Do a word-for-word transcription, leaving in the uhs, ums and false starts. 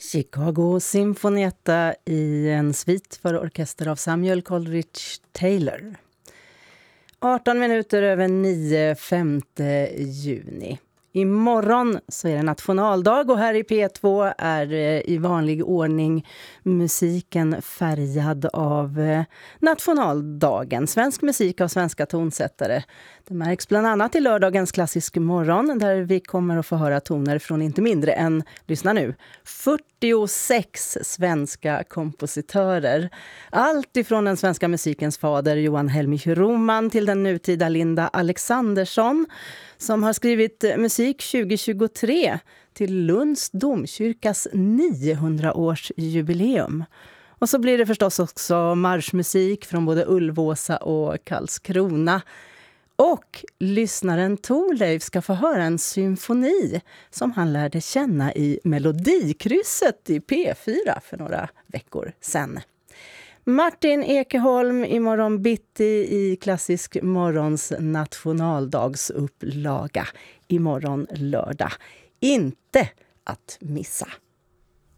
Chicago Sinfonietta i en svit för orkester av Samuel Coleridge Taylor. arton minuter över nio, femte juni. Imorgon så är det nationaldag och här i P två är i vanlig ordning musiken färgad av nationaldagen. Svensk musik av svenska tonsättare. Det märks bland annat i lördagens klassisk morgon där vi kommer att få höra toner från inte mindre än, lyssna nu, fyrtiosex svenska kompositörer. Allt ifrån den svenska musikens fader Johan Helmich Roman till den nutida Linda Alexandersson som har skrivit musik tjugo tjugotre till Lunds domkyrkas niohundraårsjubileum. Och så blir det förstås också marschmusik från både Ulvåsa och Karlskrona. Och lyssnaren Torleif ska få höra en symfoni som han lärde känna i Melodikrysset i P fyra för några veckor sedan. Martin Ekeholm imorgon bitti i Klassisk morgons nationaldagsupplaga imorgon lördag. Inte att missa.